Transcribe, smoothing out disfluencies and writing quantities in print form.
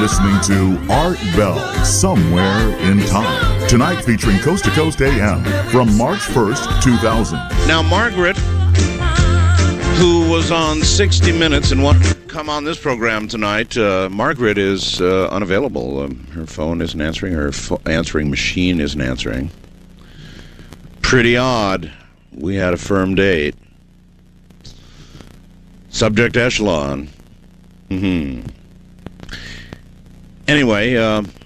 listening to Art Bell, Somewhere in Time. Tonight featuring Coast to Coast AM from March 1st, 2000. Now, Margaret, who was on 60 Minutes and wanted to come on this program tonight, Margaret is unavailable. Her phone isn't answering. Her answering machine isn't answering. Pretty odd. We had a firm date. Subject echelon. Anyway,